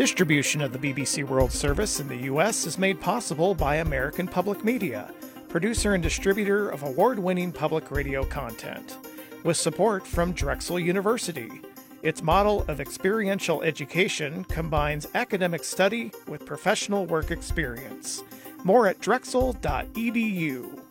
Distribution of the BBC World Service in the U.S. is made possible by American Public Media, producer and distributor of award-winning public radio content, with support from Drexel University. Its model of experiential education combines academic study with professional work experience. More at drexel.edu.